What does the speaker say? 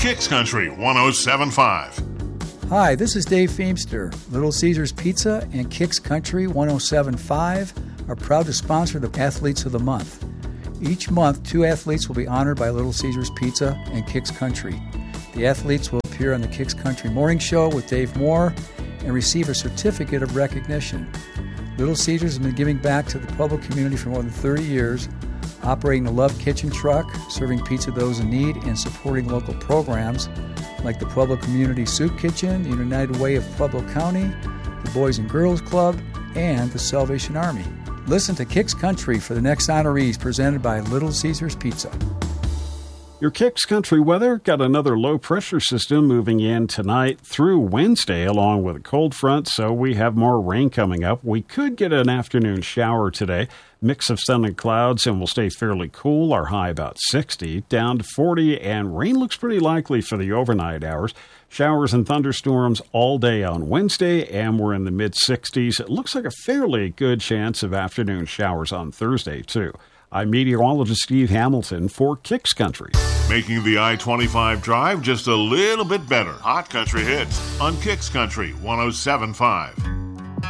Kicks Country 107.5. Hi, this is Dave Feemster. Little Caesars Pizza and Kicks Country 107.5 are proud to sponsor the Athletes of the Month. Each month, 2 athletes will be honored by Little Caesars Pizza and Kicks Country. The athletes will appear on the Kicks Country Morning Show with Dave Moore and receive a certificate of recognition. Little Caesars has been giving back to the public community for more than 30 years, operating the Love Kitchen truck, serving pizza to those in need, and supporting local programs like the Pueblo Community Soup Kitchen, the United Way of Pueblo County, the Boys and Girls Club, and the Salvation Army. Listen to Kicks Country for the next honorees, presented by Little Caesars Pizza. Your Kicks Country weather got another low-pressure system moving in tonight through Wednesday, along with a cold front, so we have more rain coming up. We could get an afternoon shower today. Mix of sun and clouds, and will stay fairly cool. Our high about 60, down to 40, and rain looks pretty likely for the overnight hours. Showers and thunderstorms all day on Wednesday, and we're in the mid-60s. It looks like a fairly good chance of afternoon showers on Thursday, too. I'm meteorologist Steve Hamilton for Kicks Country. Making the I-25 drive just a little bit better. Hot country hits on Kicks Country 107.5.